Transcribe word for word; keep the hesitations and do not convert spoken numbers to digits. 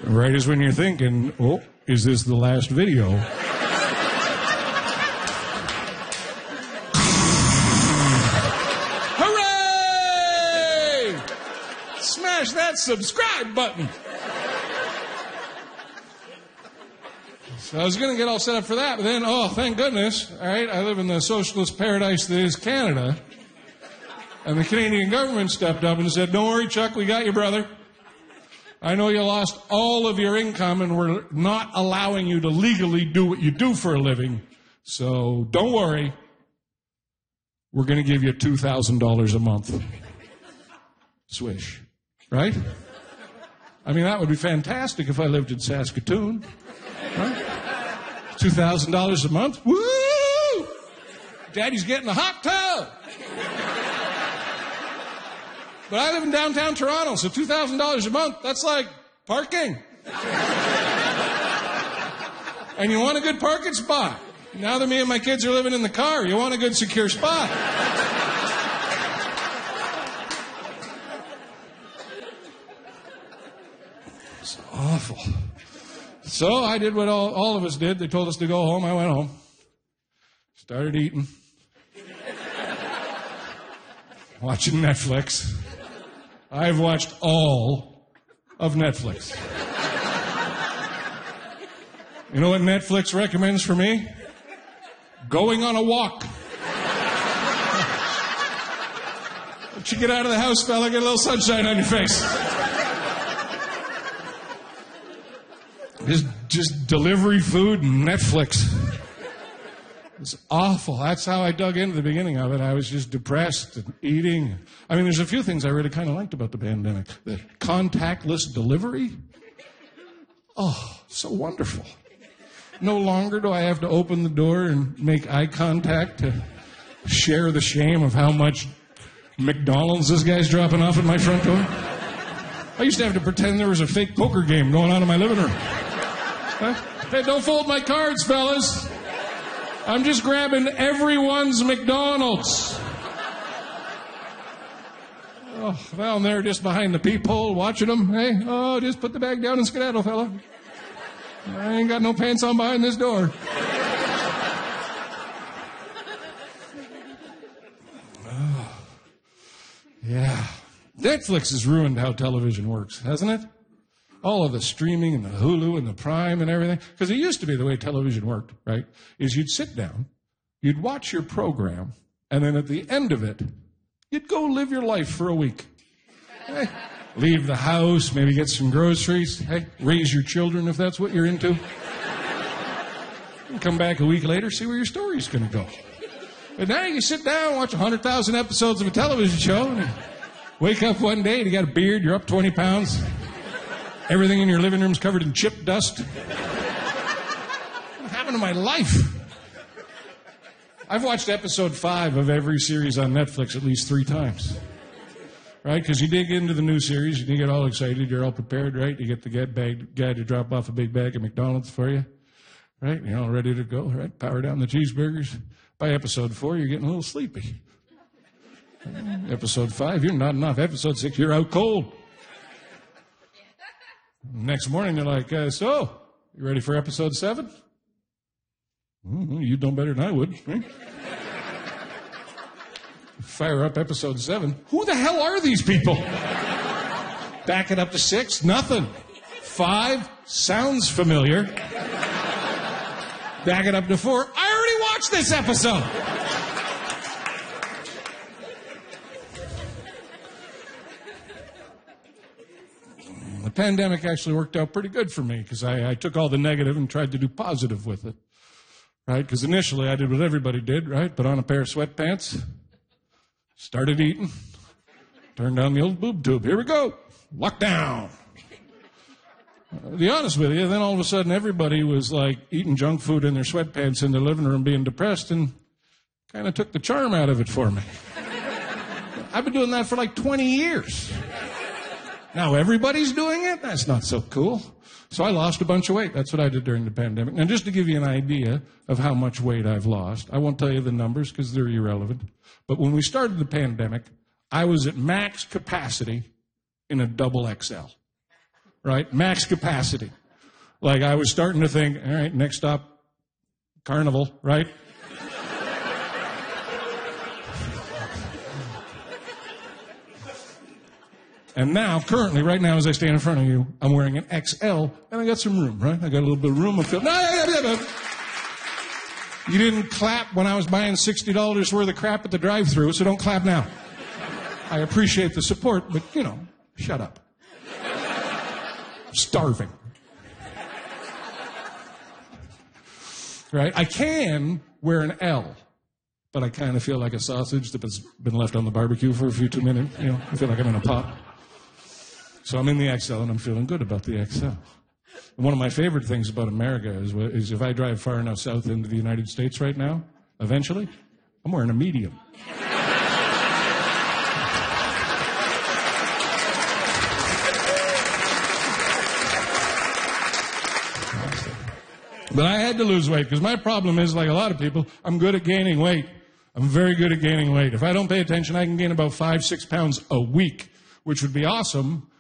Right as when you're thinking, oh, is this the last video? Hooray! Smash that subscribe button. So I was going to get all set up for that, but then, oh, thank goodness, all right, I live in the socialist paradise that is Canada. And the Canadian government stepped up and said, don't worry, Chuck, we got you, brother. I know you lost all of your income and we're not allowing you to legally do what you do for a living. So don't worry. We're going to give you two thousand dollars a month. Swish. Right? I mean, that would be fantastic if I lived in Saskatoon. Right? two thousand dollars a month? Woo! Daddy's getting a hot tub. But I live in downtown Toronto, so two thousand dollars a month, that's like parking. And you want a good parking spot. Now that me and my kids are living in the car, you want a good secure spot. It's awful. So I did what all, all of us did. They told us to go home. I went home. Started eating. Watching Netflix. I've watched all of Netflix. You know what Netflix recommends for me? Going on a walk. Once you get out of the house, fella, get a little sunshine on your face. Just, just delivery food and Netflix. It's awful. That's how I dug into the beginning of it. I was just depressed and eating. I mean, there's a few things I really kind of liked about the pandemic. The contactless delivery. Oh, so wonderful. No longer do I have to open the door and make eye contact to share the shame of how much McDonald's this guy's dropping off at my front door. I used to have to pretend there was a fake poker game going on in my living room. Huh? Hey, don't fold my cards, fellas. I'm just grabbing everyone's McDonald's. Oh, well, and they're just behind the peephole watching them. Hey, oh, just put the bag down and skedaddle, fella. I ain't got no pants on behind this door. Oh, yeah. Netflix has ruined how television works, hasn't it? All of the streaming and the Hulu and the Prime and everything. Because it used to be the way television worked, right? Is you'd sit down, you'd watch your program, and then at the end of it, you'd go live your life for a week. Hey, leave the house, maybe get some groceries. Hey, raise your children if that's what you're into. And come back a week later, see where your story's going to go. But now you sit down, watch one hundred thousand episodes of a television show, and wake up one day and you got a beard, you're up twenty pounds. Everything in your living room's covered in chip dust. What happened to my life? I've watched episode five of every series on Netflix at least three times. Right? Because you dig into the new series, and you get all excited, you're all prepared, right? You get the get bag, guy to drop off a big bag of McDonald's for you. Right? You're all ready to go, right? Power down the cheeseburgers. By episode four, you're getting a little sleepy. Episode five, you're nodding off. Episode six, you're out cold. Next morning, they're like, uh, so, you ready for episode seven? Mm-hmm, you'd know better than I would. Right? Fire up episode seven. Who the hell are these people? Back it up to six, nothing. Five, sounds familiar. Back it up to four, I already watched this episode. The pandemic actually worked out pretty good for me because I, I took all the negative and tried to do positive with it, right? Because initially I did what everybody did, right? Put on a pair of sweatpants, started eating, turned on the old boob tube. Here we go. Lockdown. Uh, to be honest with you, then all of a sudden everybody was like eating junk food in their sweatpants in their living room being depressed and kind of took the charm out of it for me. I've been doing that for like twenty years. Now everybody's doing it? That's not so cool. So I lost a bunch of weight. That's what I did during the pandemic. Now, just to give you an idea of how much weight I've lost, I won't tell you the numbers because they're irrelevant. But when we started the pandemic, I was at max capacity in a double X L. right? Max capacity. Like I was starting to think, all right, next stop, Carnival, right? And now, currently, right now, as I stand in front of you, I'm wearing an X L, and I got some room, right? I got a little bit of room. I feel, no, no, no, no. You didn't clap when I was buying sixty dollars worth of crap at the drive-thru, so don't clap now. I appreciate the support, but, you know, shut up. I'm starving. Right? I can wear an L, but I kind of feel like a sausage that's been left on the barbecue for a few too minutes. You know, I feel like I'm in a pot. So I'm in the X L, and I'm feeling good about the X L. And one of my favorite things about America is, is if I drive far enough south into the United States right now, eventually, I'm wearing a medium. But I had to lose weight, because my problem is, like a lot of people, I'm good at gaining weight. I'm very good at gaining weight. If I don't pay attention, I can gain about five, six pounds a week, which would be awesome,